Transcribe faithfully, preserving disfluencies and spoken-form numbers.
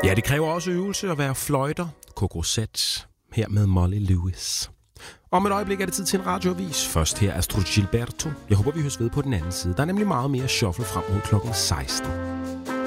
Ja, det kræver også øvelse at være fløjter. Coco Zet, her med Molly Lewis. Om et øjeblik er det tid til en radioavis. Først her Astrid Gilberto. Jeg håber, vi høres ved på den anden side. Der er nemlig meget mere shuffle frem mod klokken seksten.